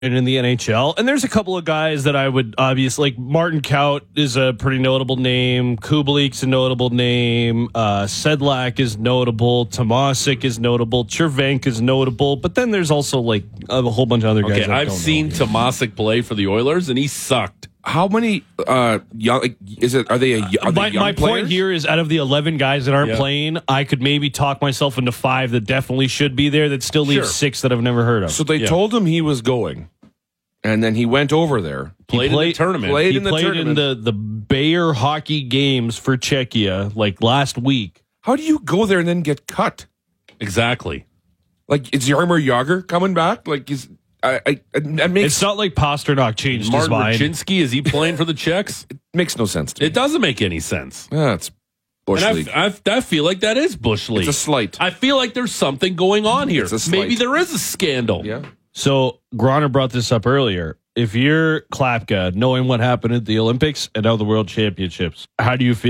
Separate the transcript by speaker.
Speaker 1: in the NHL. And there's a couple of guys that I would obviously, like Martin Kaut is a pretty notable name. Kubelik's a notable name. Sedlak is notable. Tomasic is notable. Chervenk is notable. But then there's also like a whole bunch of other guys.
Speaker 2: Okay, I've seen Tomasic play for the Oilers, and he sucked.
Speaker 3: How many young is it? Are they
Speaker 1: my point here is out of the 11 guys that aren't playing, I could maybe talk myself into 5 that definitely should be there. That still leaves 6 that I've never heard of.
Speaker 3: So they told him he was going, and then he went over there,
Speaker 2: played in the tournament.
Speaker 1: Played in the Bayer hockey games for Czechia like last week.
Speaker 3: How do you go there and then get cut?
Speaker 2: Exactly.
Speaker 3: Like, is Jaromir Jagr coming back? Like,
Speaker 1: It's not like Pasternak changed his mind.
Speaker 2: Martin Marchinski, is he playing for the Czechs?
Speaker 3: It makes no sense to me.
Speaker 2: It doesn't make any sense.
Speaker 3: It's Bush League.
Speaker 2: I feel like that is Bush League.
Speaker 3: It's a slight.
Speaker 2: I feel like there's something going on here.
Speaker 3: It's a slight.
Speaker 2: Maybe there is a scandal.
Speaker 3: Yeah.
Speaker 1: So Griner brought this up earlier. If you're Klapka, knowing what happened at the Olympics and now the World Championships, how do you feel